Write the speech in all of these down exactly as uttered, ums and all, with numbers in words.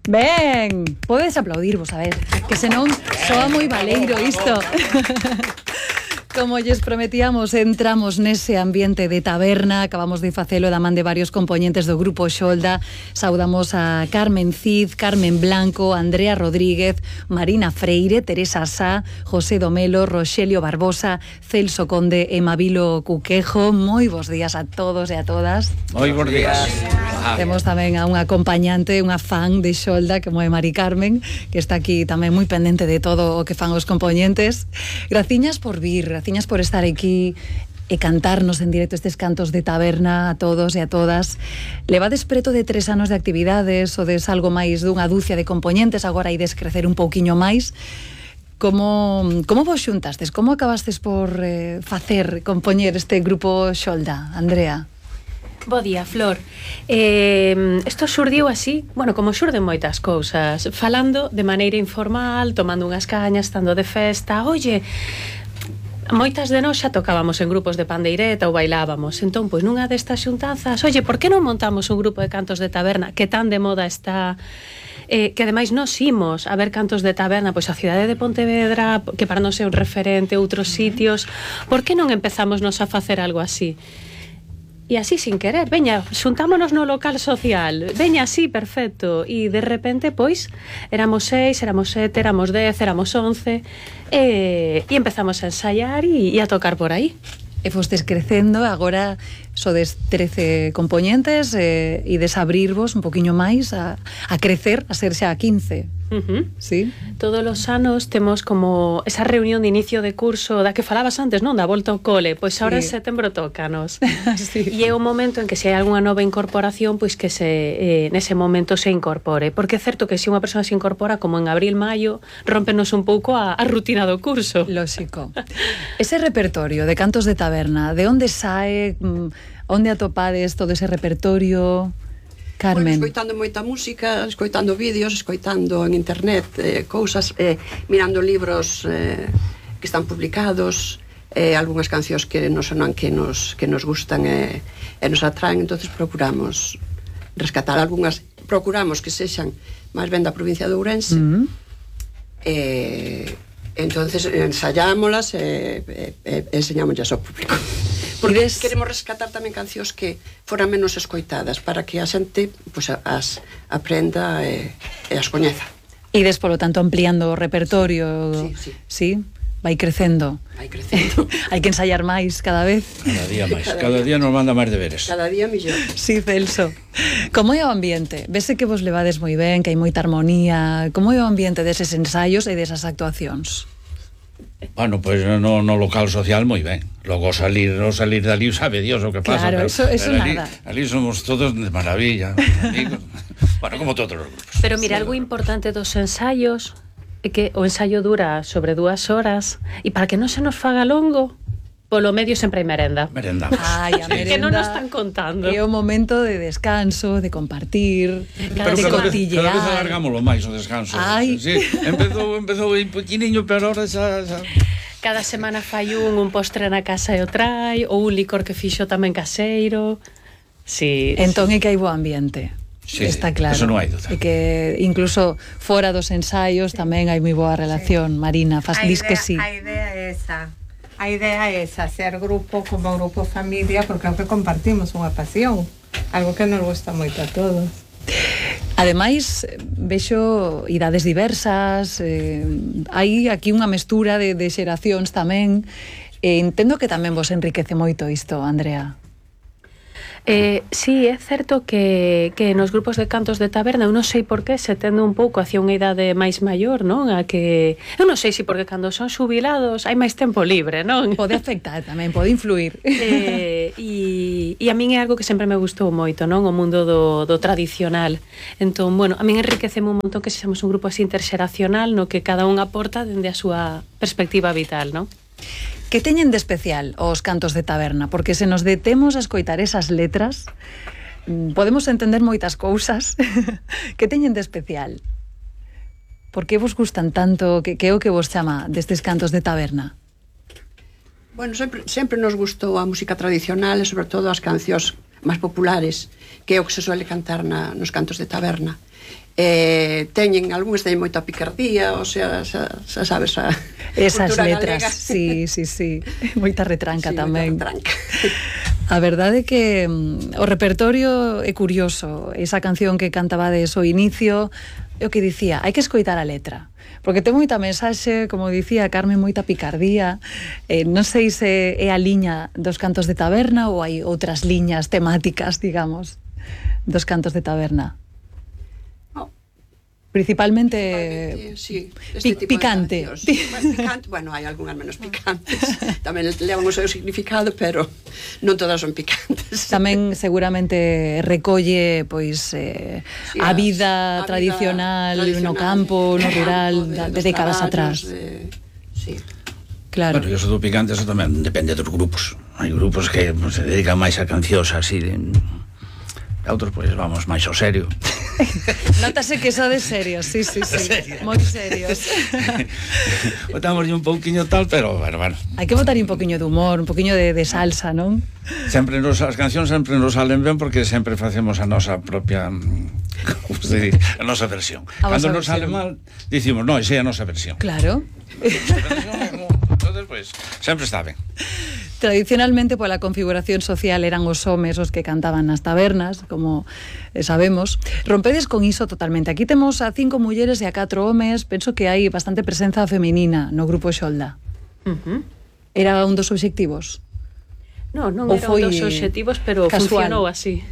Ben, podes aplaudirvos, a ver, que senón soa moi baleiro isto. Como lles prometíamos, entramos nese ambiente de taberna. Acabamos de facelo da man de varios componentes do grupo Xolda. Saudamos a Carmen Cid, Carmen Blanco, Andrea Rodríguez, Marina Freire, Teresa Sá, José Domelo, Roxelio Barbosa, Celso Conde e Mabilo Cuquejo. Moi bons días a todos e a todas. Moi bons días. Temos tamén a unha acompañante, unha fan de Xolda, como é Mari Carmen, que está aquí tamén moi pendente de todo o que fan os componentes. Graciñas por vir, graciñas por estar aquí e cantarnos en directo estes cantos de taberna a todos e a todas. Levades preto de tres anos de actividades, ou des algo máis dunha dúcia de componentes, agora ides crecer un pouquiño máis. Como, como vos xuntastes? Como acabastes por eh, facer, compoñer este grupo Xolda, Andrea? Bo día, Flor. Eh, isto xurdiu así, bueno, como xurden moitas cousas, falando de maneira informal, tomando unhas cañas, estando de festa. Oye, moitas de nós xa tocábamos en grupos de pandeireta ou bailábamos. Entón, pois nunha destas xuntanzas, oye, por que non montamos un grupo de cantos de taberna que tan de moda está? Eh, que ademais nos imos a ver cantos de taberna, pois a cidade de Pontevedra, que para nós é un referente, outros sitios. Por que non empezamos nos a facer algo así? E así sin querer, veña, xuntámonos no local social, veña así, perfecto. E de repente, pois, éramos seis, éramos sete, éramos dez, éramos once, e, e empezamos a ensaiar e, e a tocar por aí. E fostes crecendo, agora sodes trece componentes e, e desabrirvos un poquinho máis a, a crecer, a ser xa quince. Uh-huh. Sí. Todos os anos temos como esa reunión de inicio de curso da que falabas antes, non? Da volta ao cole. Pois agora sí. En setembro tócanos. Sí. E é o momento en que se hai algunha nova incorporación, pois que se eh, nese momento se incorpore. Porque é certo que se unha persoa se incorpora como en abril, maio, rómpenos un pouco a, a rutina do curso. Lóxico. Ese repertorio de cantos de taberna, de onde sae, onde atopades todo ese repertorio? Carmen. Bueno, escoitando moita música, escoitando vídeos, escoitando en internet eh, cousas, eh, mirando libros eh, que están publicados, eh, algunhas cancións que nos sonan que nos, que nos gustan e eh, nos atraen, entonces procuramos rescatar algunhas, procuramos que sexan máis ben da provincia de Ourense, mm-hmm. eh, entonces ensayámolas e eh, eh, enseñámoslas ao público. Porque Ides... queremos rescatar tamén cancións que foran menos escoitadas para que a xente pues, as aprenda e, e as coñeza. Ides, polo tanto, ampliando o repertorio. Sí, sí. Sí, vai crecendo. Vai crecendo. Hai que ensayar máis cada vez. Cada día máis. Cada, cada día nos manda máis deberes. Cada día millón. Sí, Celso. Como é o ambiente? Vese que vos levades moi ben, que hai moita armonía. Como é o ambiente deses ensaios e desas actuacións? Bueno, pois pues no, no local social moi ben. Logo salir, no salir dali sabe Dios o que pasa. Claro, pero, eso, eso pero ali, nada. Ali somos todos de maravilla, amigos. Bueno, como todos os grupos. Pero mira, sí, algo importante dos ensaios é que o ensaio dura sobre dúas horas e para que non se nos faga longo, polo medio sempre hai merenda. Merendamos. Ai, a sí. merenda. Que non nos están contando. É o momento de descanso, de compartir, pero de cada cotillear. Vez, cada vez alargámoslo máis o descanso. Ai. Sí, empezou, empezou un poquiniño, pero ahora xa... xa... Cada semana fai un, un postre na casa e o trai, ou un licor que fixo tamén caseiro. Sí. Entón é que hai bo ambiente. Sí, está claro. Eso non hai duda. E que incluso fora dos ensaios tamén hai moi boa relación. Sí. Marina, faz dis que sí. A idea é esa. A idea é esa, ser grupo como grupo familia, porque é o que compartimos unha pasión, algo que nos gusta moito a todos. Ademais, vexo idades diversas, eh, hai aquí unha mestura de, de xeracións tamén, e entendo que tamén vos enriquece moito isto, Andrea. Eh, sí, é certo que, que nos grupos de cantos de taberna eu non sei por que se tende un pouco hacia unha idade máis maior, non? A que eu non sei se porque cando son xubilados hai máis tempo libre, non? Pode afectar tamén, pode influir. Eh, e, e a min é algo que sempre me gustou moito, non? O mundo do, do tradicional. Entón, bueno, a min enriqueceme un montón que sexamos un grupo así interxeracional no que cada un aporta dende a súa perspectiva vital, non? Que teñen de especial os cantos de taberna? Porque se nos detemos a escoitar esas letras, podemos entender moitas cousas. Que teñen de especial? Por que vos gustan tanto? Que, que é o que vos chama destes cantos de taberna? Bueno, sempre, sempre nos gustou a música tradicional e sobre todo as cancións máis populares, que é o que se suele cantar na, nos cantos de taberna. eh, teñen, algúns teñen moita picardía, o sea, xa, xa sabes a esas cultura letras, galega. sí, sí, sí, moita retranca Sí, tamén. moita retranca. A verdade é que mm, o repertorio é curioso. Esa canción que cantabades ao inicio, é o que dicía, hai que escoitar a letra. Porque ten moita mensaxe, como dicía Carmen, moita picardía. Eh, non sei se é a liña dos cantos de taberna ou hai outras liñas temáticas, digamos, dos cantos de taberna. Principalmente, sí, pi tipo picante. Bueno, picante. Bueno, hai algunhas menos picantes. Tamén levan o seu significado, pero non todas son picantes. Tamén seguramente recolle pois eh, sí, a vida a tradicional, vida tradicional no campo, no rural, de, de décadas atrás. De... Sí. Claro. Bueno, eso do picante, eso tamén depende dos grupos. Hai grupos que pues, se dedican máis a cancións así de... outros, pois, pues, vamos máis ao serio. Notase que xa de serios, sí, sí, sí. Moi serios. Botamos un pouquiño tal, pero, bueno, bueno. Hai que botar un poquinho de humor, un poquinho de, de salsa, non? Sempre nos, as cancións sempre nos salen ben porque sempre facemos a nosa propia, como se dice, a nosa versión. A Cando nos sale mal, dicimos, non, esa é a nosa versión. Claro. Entonces, pues, sempre está ben. Tradicionalmente, pola configuración social, eran os homes os que cantaban nas tabernas, como sabemos. Rompedes con iso totalmente. Aquí temos a cinco mulleres e a catro homes. Penso que hai bastante presenza feminina no grupo Xolda. Uh-huh. Era un dos obxectivos? Non, non era un dos obxectivos, pero casual. Funcionou así.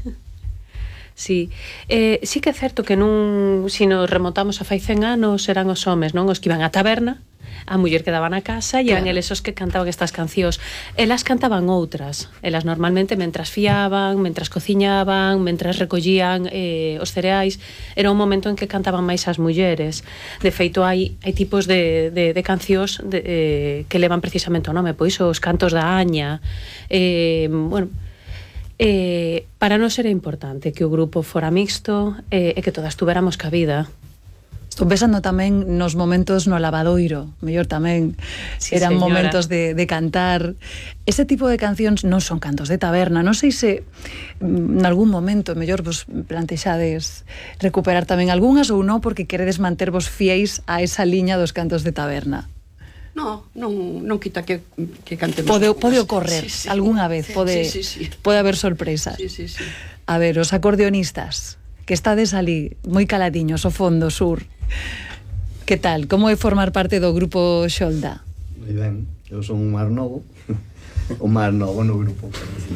Sí, eh, sí que é certo que nun, si nos remontamos a fai cen anos, eran os homes, non? Os que iban á taberna, a muller quedaba na casa e eran claro. Eles os que cantaban estas cancións. Elas cantaban outras. Elas normalmente mentras fiaban, mentras cociñaban, mentras recollían eh, os cereais. Era un momento en que cantaban máis as mulleres. De feito, hai, hai tipos de, de, de cancións de, eh, que levan precisamente o nome. Pois os cantos da Aña. Eh, bueno... Eh, para nós era importante que o grupo fora mixto eh, e que todas tuveramos cabida. Estou pensando tamén nos momentos no lavadoiro, mellor tamén sí, eran señora. Momentos de, de cantar. Ese tipo de cancións non son cantos de taberna. Non sei se en algún momento mellor vos plantexades recuperar tamén algunhas ou non porque queredes mantervos fiéis a esa liña dos cantos de taberna. No, non, non quita que, que cantemos. Pode, pode ocorrer sí, sí. Algúnha vez, pode, sí, sí, sí. pode haber sorpresas. Sí, sí, sí. A ver, os acordeonistas, que estades ali, moi caladiños, ao fondo, sur. Que tal? Como é formar parte do grupo Xolda? Moi ben, eu son un mar novo. O mar novo no grupo.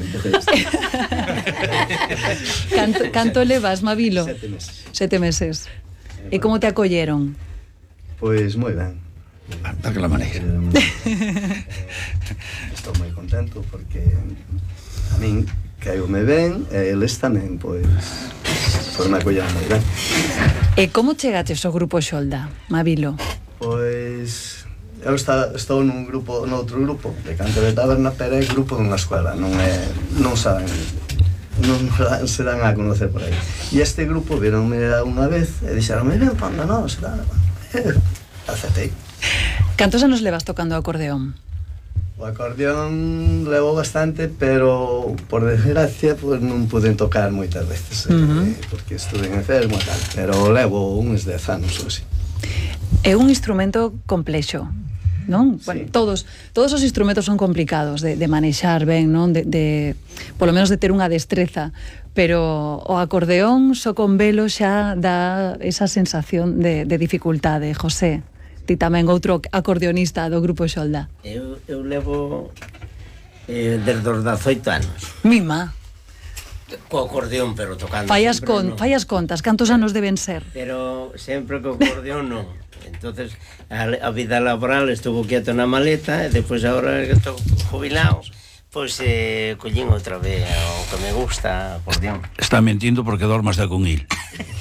canto, canto levas, Mabilo? Sete meses. Sete meses. E como te acolleron? Pois moi ben. Daquela maneira. Eh, estou moi contento porque a min caíu-me ben e eles tamén, pois, pois me acolleron moi ben. E como chegaches ao grupo Xolda, Mabilo? Pois eu está, estou nun grupo, noutro grupo de canto de taberna, pero é grupo dunha escola, non é, non saben, non se dan a conocer por aí. E este grupo vironme unha vez e dixeronme, ven, panda, non, será, eh, aceptei. Cantos anos levas tocando o acordeón? O acordeón levo bastante, pero por desgracia pues, non pude tocar moitas veces, uh-huh. eh, porque estuve enfermo e tal, pero levo uns dez anos ou así. É un instrumento complexo, non? Sí. Bueno, todos, todos os instrumentos son complicados de, de manexar ben, non? De, de, polo menos de ter unha destreza, pero o acordeón só con velo xa dá esa sensación de, de dificultade. José, ti tamén outro acordeonista do grupo Xolda. Eu, eu levo eh, desde os dezoito anos. Mima. Co acordeón, pero tocando. Fallas, con, no. fallas contas, cantos anos deben ser? Pero sempre co acordeón non. Entonces a, a vida laboral estuvo quieto na maleta e depois agora que estou jubilado, pois eh, collín outra vez o que me gusta, acordeón. Está mentindo porque dormas de con il.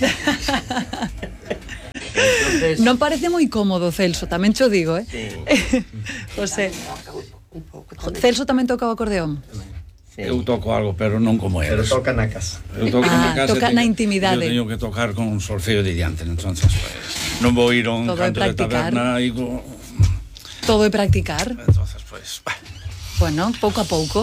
Entonces... Non parece moi cómodo, Celso, tamén cho digo, eh? Sí. José, Celso tamén toca o acordeón? Sí. Eu toco algo, pero non como eles. Pero toca na casa. Eu toco ah, na casa. Toca teño, na intimidade. Eu teño que tocar con un solfeo de diante, entonces, pues, non vou ir a un todo canto de taberna e go... Todo é practicar. Entonces, pues, bah. Bueno, pouco a pouco.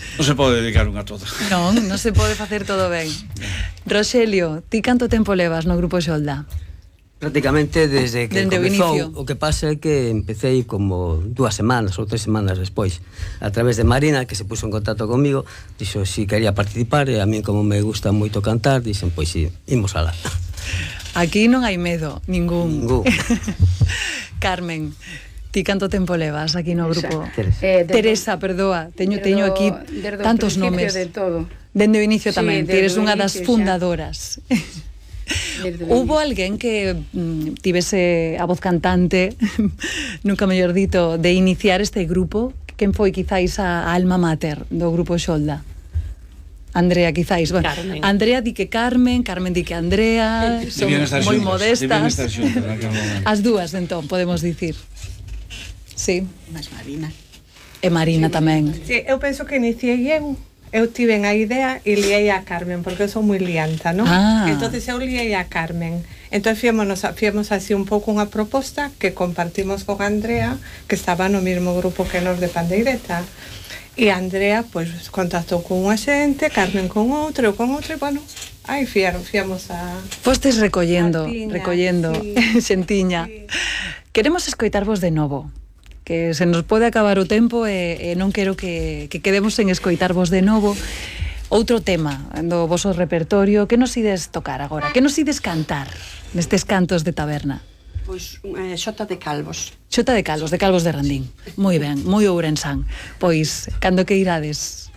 Non se pode dedicar unha a todo. Non, non se pode facer todo ben. Roxelio, ti canto tempo levas no Grupo Xolda? Prácticamente desde que Dende o comezou. inicio. O que pasa é que empecé como dúas semanas ou tres semanas despois, a través de Marina, que se puso en contacto comigo, dixo si quería participar, e a mí como me gusta moito cantar, dixen, pois si, imos alá. Aquí non hai medo, ningún. Ningún. Carmen, ti canto tempo levas aquí no grupo? Teresa. Eh, desde- Teresa, perdoa, teño, desde teño o- aquí desde o tantos principio nomes. de todo. Dende o inicio Sí, tamén, ti desde eres o unha das inicio xa. fundadoras. Desde o Hubo inicio. alguén que mm, tivese a voz cantante, nunca mellor dito, de iniciar este grupo? Quen foi quizáis a alma mater do Grupo Xolda? Andrea, quizáis. Bueno, Carmen. Andrea di que Carmen, Carmen di que Andrea, son Debían estar moi xuntas, debían estar modestas. xuntas naquele momento. As dúas, entón, podemos dicir. Sí, Mas Marina. e Marina tamén. Sí, eu penso que iniciei eu. Eu tiven a idea e liei a Carmen, porque eu sou moi lianta, non? Ah. Entonces eu liei a Carmen. Entón fiémonos, fiemos así un pouco unha proposta que compartimos con Andrea, que estaba no mesmo grupo que nos de Pandeireta. E Andrea, pois, contactou con unha xente, Carmen con outro, eu con outro, e, bueno, aí fiaron, fiamos a... Fostes recollendo, Martiña, recollendo, sí. xentiña. Sí. Queremos escoitarvos de novo, que se nos pode acabar o tempo e, e non quero que, que quedemos sen escoitarvos de novo. Outro tema do voso repertorio, que nos ides tocar agora? Que nos ides cantar nestes cantos de taberna? Pois eh, xota de calvos. Xota de Calvos, de Calvos de Randín. Moi ben, moi ourensán. Pois, cando que irades?